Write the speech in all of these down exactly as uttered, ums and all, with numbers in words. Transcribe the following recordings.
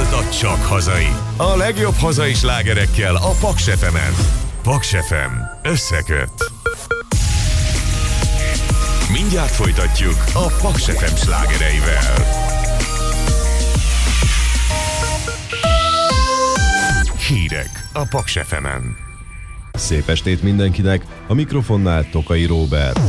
a csak hazai. A legjobb hazai slágerekkel a Paks ef emen. Paks ef em összeköt. Mindjárt folytatjuk a Paks ef em slágereivel. Hírek a Paks ef emen. Szép estét mindenkinek, a mikrofonnál Tokai Róbert.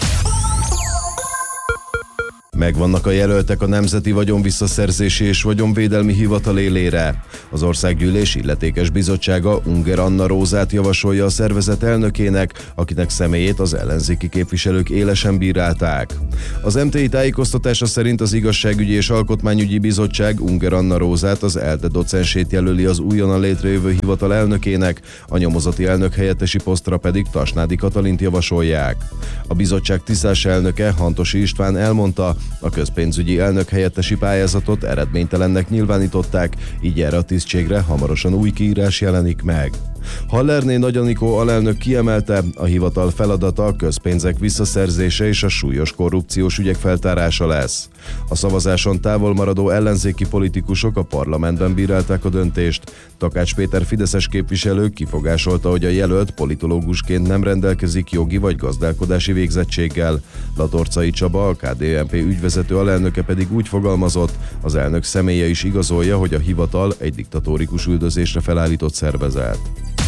Megvannak a jelöltek a Nemzeti Vagyonvisszaszerzési és Vagyonvédelmi Hivatal élére. Az Országgyűlés illetékes bizottsága Unger Anna Rózát javasolja a szervezet elnökének, akinek személyét az ellenzéki képviselők élesen bírálták. Az em té i tájékoztatása szerint az Igazságügyi és Alkotmányügyi Bizottság Unger Anna Rózát, az ELTE docensét jelöli az újonnan létrejövő hivatal elnökének, a nyomozati elnök helyettesi posztra pedig Tasnádi Katalint javasolják. A bizottság tisztás elnöke, Hantosi István elmondta, a közpénzügyi elnök helyettesi pályázatot eredménytelennek nyilvánították, így erre a tisztségre hamarosan új kiírás jelenik meg. Hallerné Nagy Anikó alelnök kiemelte, a hivatal feladata a közpénzek visszaszerzése és a súlyos korrupciós ügyek feltárása lesz. A szavazáson távol maradó ellenzéki politikusok a parlamentben bírálták a döntést. Takács Péter fideszes képviselő kifogásolta, hogy a jelölt politológusként nem rendelkezik jogi vagy gazdálkodási végzettséggel. Latorcai Csaba, a ká dé en pé ügyvezető alelnöke pedig úgy fogalmazott, az elnök személye is igazolja, hogy a hivatal egy diktatórikus üldözésre felállított szervezet.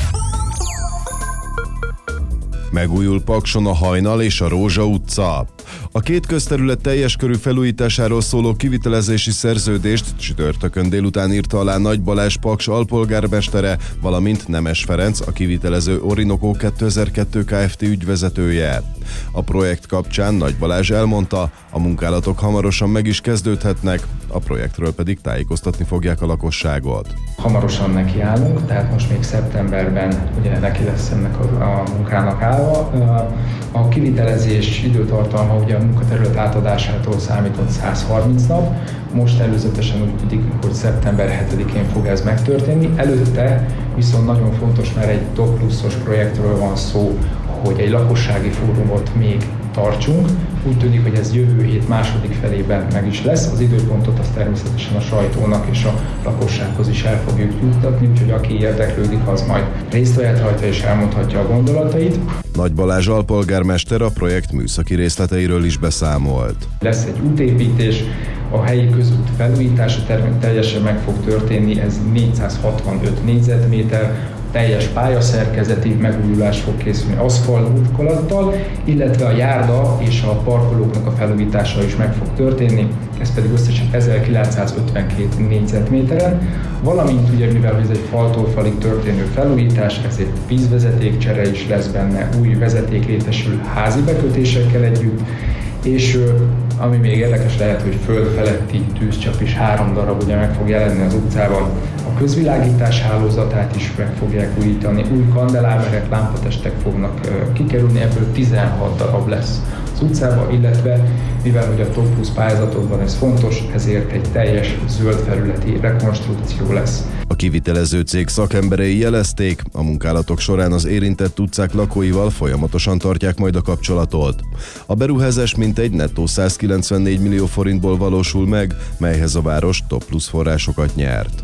Megújul Pakson a Hajnal és a Rózsa utca. A két közterület teljes körű felújításáról szóló kivitelezési szerződést csütörtökön délután írta alá Nagy Balázs Paks alpolgármestere, valamint Nemes Ferenc, a kivitelező Orinoco kétezer-kettő Kft. Ügyvezetője. A projekt kapcsán Nagy Balázs elmondta, a munkálatok hamarosan meg is kezdődhetnek, a projektről pedig tájékoztatni fogják a lakosságot. Hamarosan nekiállunk, tehát most még szeptemberben ugye neki lesz ennek a, a munkának állva. A kivitelezés időtartalma ugye a munkaterület átadásától számított száz harminc nap, most előzetesen úgy tudik, hogy szeptember hetedikén fog ez megtörténni. Előtte viszont nagyon fontos, mert egy top pluszos projektről van szó, hogy egy lakossági fórumot még tartsunk. Úgy tűnik, hogy ez jövő hét második felében meg is lesz. Az időpontot azt természetesen a sajtónak és a lakossághoz is el fogjuk juttatni, úgyhogy aki érdeklődik, az majd részt vehet rajta és elmondhatja a gondolatait. Nagy Balázs alpolgármester a projekt műszaki részleteiről is beszámolt. Lesz egy útépítés, a helyi közút felújítása teljesen meg fog történni, ez négyszázhatvanöt négyzetméter, teljes pályaszerkezeti megújulás fog készülni aszfalt burkolattal, illetve a járda és a parkolóknak a felújítása is meg fog történni, ez pedig összesen ezerkilencszázötvenkét négyzetméteren, valamint ugye mivel ez egy faltól falig történő felújítás, ezért vízvezetékcsere is lesz benne, új vezeték létesül házi bekötésekkel együtt, és ami még érdekes lehet, hogy föld feletti tűzcsap is három darab ugye meg fog jelenni az utcában. A közvilágítás hálózatát is meg fogják újítani, új kandeláberek, lámpatestek fognak kikerülni, ebből tizenhat darab lesz az utcában, illetve mivel hogy a top plusz pályázatokban ez fontos, ezért egy teljes zöld felületi rekonstrukció lesz. A kivitelező cég szakemberei jelezték, a munkálatok során az érintett utcák lakóival folyamatosan tartják majd a kapcsolatot. A beruházás mintegy nettó százkilencvennégy millió forintból valósul meg, melyhez a város top plusz forrásokat nyert.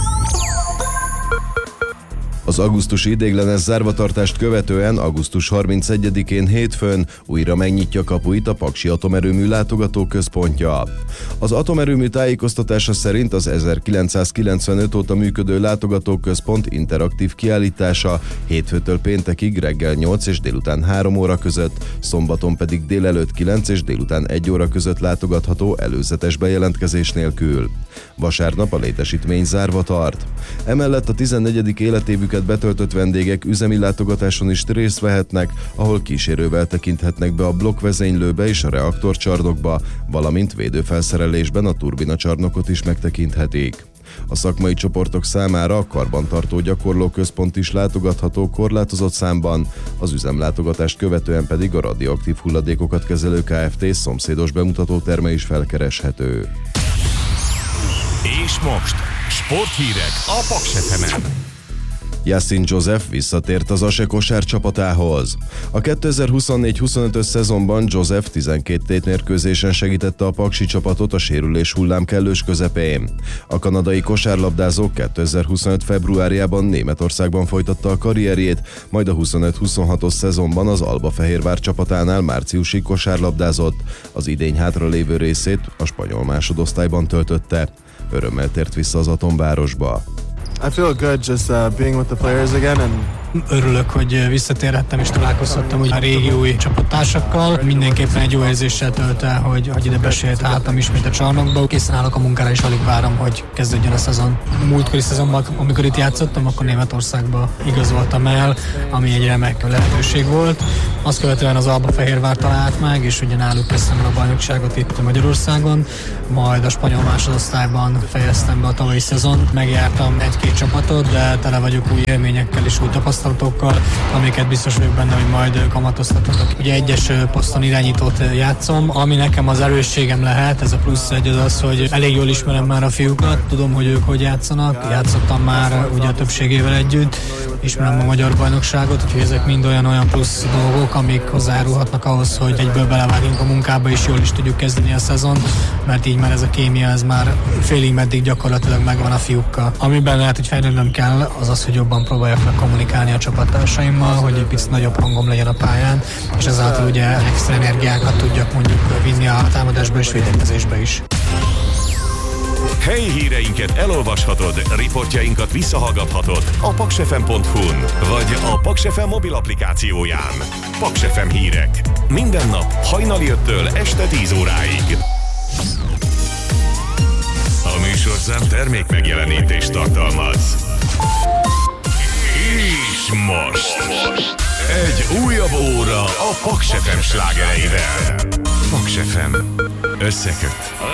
Az augusztusi ideiglenes zárvatartást követően augusztus harmincegyedikén hétfőn újra megnyitja kapuit a Paksi Atomerőmű látogatóközpontja. Az atomerőmű tájékoztatása szerint az ezerkilencszázkilencvenöt óta működő látogatóközpont interaktív kiállítása hétfőtől péntekig reggel nyolc és délután három óra között, szombaton pedig délelőtt kilenc és délután egy óra között látogatható előzetes bejelentkezés nélkül. Vasárnap a létesítmény zárva tart. Emellett a tizennegyedik életévüket betöltött vendégek üzemi látogatáson is részt vehetnek, ahol kísérővel tekinthetnek be a blokkvezénylőbe és a reaktorcsarnokba, valamint védőfelszerelésben a turbinacsarnokot is megtekinthetik. A szakmai csoportok számára a karbantartó gyakorlóközpont is látogatható korlátozott számban, az üzemlátogatást követően pedig a radioaktív hulladékokat kezelő Kft. Szomszédos bemutatóterme is felkereshető. És most sporthírek a Paks ef emen. Yassin Joseph visszatért az á es e kosárcsapatához. A kétezer-huszonnégy huszonötös szezonban Joseph tizenkét tétmérkőzésen segítette a paksi csapatot a sérülés hullám kellős közepén. A kanadai kosárlabdázó kétezer-huszonöt februárjában Németországban folytatta a karrierjét, majd a huszonöt huszonhatos szezonban az Albafehérvár csapatánál márciusig kosárlabdázott, az idény hátralévő részét a spanyol másodosztályban töltötte. Örömmel tért vissza az Atomvárosba. I feel good just uh, being with the players again and Örülök, hogy visszatérhettem és találkozhattam úgy a régi új csapattársakkal. Mindenképpen egy jó érzéssel tölt el, hogy, hogy ide besért hátam ismét a csarnokba. Készen állok a munkára és alig várom, hogy kezdődjön a szezon. Múltkori szezonban, amikor itt játszottam, akkor Németországba igazoltam el, ami egy remek lehetőség volt. Azt követően az Albafehérvár talált meg, és ugye náluk kezdtem el a bajnokságot itt Magyarországon, majd a spanyol másodosztályban fejeztem be a tavalyi szezont. Megjártam egy-két csapatot, de tele vagyok új élményekkel és új tapasztalatokkal, amiket biztos vagyok benne, hogy majd kamatoztatok. Ugye egyes poszton irányítót játszom, ami nekem az erősségem lehet, ez a plusz egy az az, hogy elég jól ismerem már a fiúkat, tudom, hogy ők hogy játszanak, játszottam már ugye a többségével együtt, ismerem a magyar bajnokságot, úgyhogy ezek mind olyan-olyan plusz dolgok, amik hozzájárulhatnak ahhoz, hogy egyből belevágjunk a munkába és jól is tudjuk kezdeni a szezon, mert így már ez a kémia, ez már félig meddig gyakorlatilag megvan a fiúkkal. Amiben lehet, hogy fejlődnöm kell, az az, hogy jobban próbáljak meg kommunikálni a csapattársaimmal, hogy egy picit nagyobb hangom legyen a pályán, és ezáltal ugye extra energiákat tudjak mondjuk vinni a támadásba és védekezésbe is. Helyi híreinket elolvashatod, riportjainkat visszahallgathatod a paksfm pont hu-n vagy a Paks ef em mobil applikációján. Paks ef em hírek. Minden nap hajnali öttől este tíz óráig. A műsorszám termék megjelenítést tartalmaz. És most egy újabb óra a Paks ef em slágereivel. Paks ef em összeköt